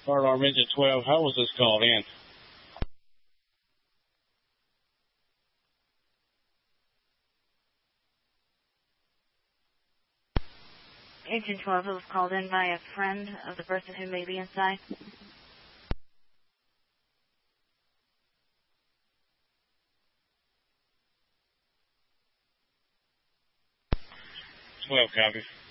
Fire alarm engine 12, how was this called in? Agent 12, it was called in by a friend of the person who may be inside. 12 copies.